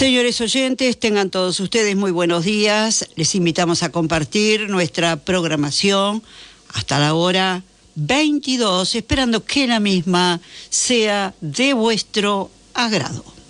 Señores oyentes, tengan todos ustedes muy buenos días. Les invitamos a compartir nuestra programación hasta la hora 22, esperando que la misma sea de vuestro agrado.